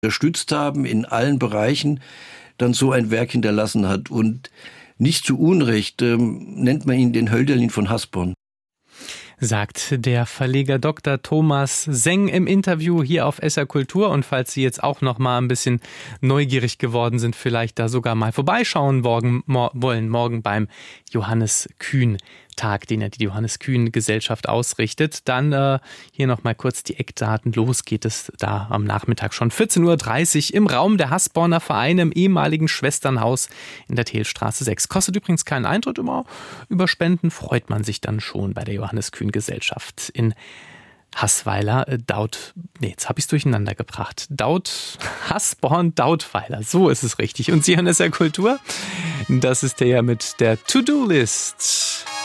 unterstützt haben in allen Bereichen, dann so ein Werk hinterlassen hat. Und nicht zu Unrecht nennt man ihn den Hölderlin von Hasborn. Sagt der Verleger Dr. Thomas Seng im Interview hier auf SR Kultur. Und falls Sie jetzt auch noch mal ein bisschen neugierig geworden sind, vielleicht da sogar mal vorbeischauen wollen, morgen beim Johannes Kühn Tag, den ja die Johannes Kühn Gesellschaft ausrichtet. Dann hier noch mal kurz die Eckdaten. Los geht es da am Nachmittag schon 14.30 Uhr im Raum der Hasborner Vereine im ehemaligen Schwesternhaus in der Tehlstraße 6. Kostet übrigens keinen Eintritt, immer über Spenden freut man sich dann schon bei der Johannes Kühn Gesellschaft in Haßweiler, jetzt habe ich es durcheinander gebracht. Hasborn, Dautweiler, so ist es richtig. Und Sie hören SR Kultur, das ist der mit der To-Do-List.